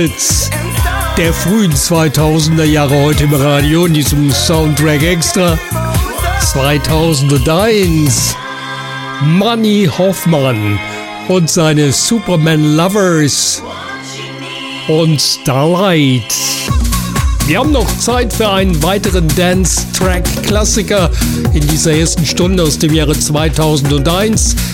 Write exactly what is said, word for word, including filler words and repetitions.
der frühen zweitausender Jahre heute im Radio in diesem Soundtrack Extra. zweitausendeins. Manny Hoffman und seine Superman Lovers und Starlight. Wir haben noch Zeit für einen weiteren Dance-Track-Klassiker in dieser ersten Stunde aus dem Jahre zweitausendeins.